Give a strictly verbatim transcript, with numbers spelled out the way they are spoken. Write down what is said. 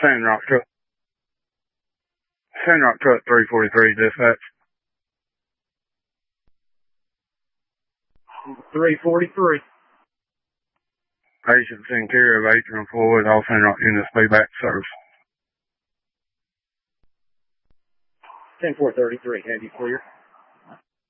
Sandrock truck. Sandrock truck three forty-three, dispatch. three forty-three. Patients in care of Atrium Floyd, all Sandrock units be back to service. ten four thirty-three, have you clear?